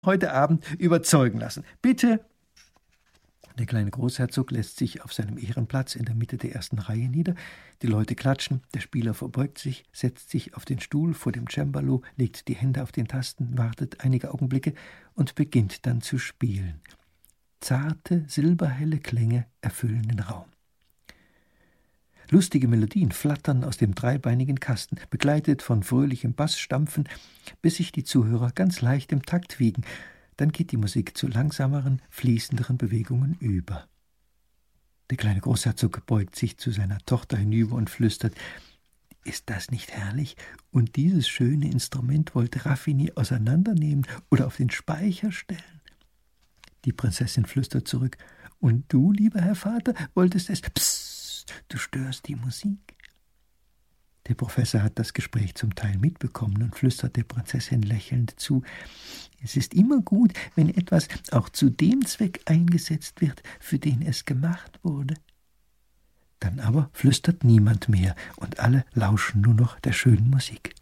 heute Abend überzeugen lassen. Bitte!« Der kleine Großherzog lässt sich auf seinem Ehrenplatz in der Mitte der ersten Reihe nieder. Die Leute klatschen, der Spieler verbeugt sich, setzt sich auf den Stuhl vor dem Cembalo, legt die Hände auf den Tasten, wartet einige Augenblicke und beginnt dann zu spielen. Zarte, silberhelle Klänge erfüllen den Raum. Lustige Melodien flattern aus dem dreibeinigen Kasten, begleitet von fröhlichem Bassstampfen, bis sich die Zuhörer ganz leicht im Takt wiegen. Dann geht die Musik zu langsameren, fließenderen Bewegungen über. Der kleine Großherzog beugt sich zu seiner Tochter hinüber und flüstert: »Ist das nicht herrlich? Und dieses schöne Instrument wollte Raffini auseinandernehmen oder auf den Speicher stellen.« Die Prinzessin flüstert zurück: »Und du, lieber Herr Vater, wolltest es... Psst, du störst die Musik.« Der Professor hat das Gespräch zum Teil mitbekommen und flüstert der Prinzessin lächelnd zu: »Es ist immer gut, wenn etwas auch zu dem Zweck eingesetzt wird, für den es gemacht wurde.« Dann aber flüstert niemand mehr und alle lauschen nur noch der schönen Musik.